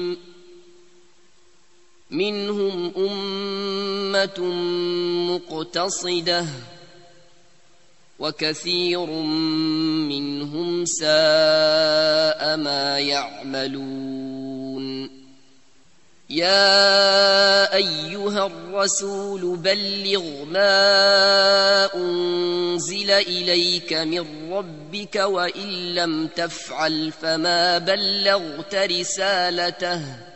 منهم أمة مقتصدة وكثير منهم ساء ما يعملون. يا أيها الرسول بلغ ما أنزل إليك من ربك وإن لم تفعل فما بلغت رسالته